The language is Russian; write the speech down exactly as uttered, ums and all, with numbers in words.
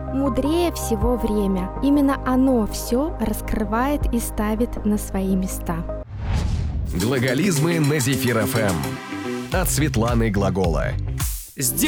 Мудрее всего время. Именно оно все раскрывает и ставит на свои места. Глаголизмы на Зефир эф эм от Светланы Глагола. Сделай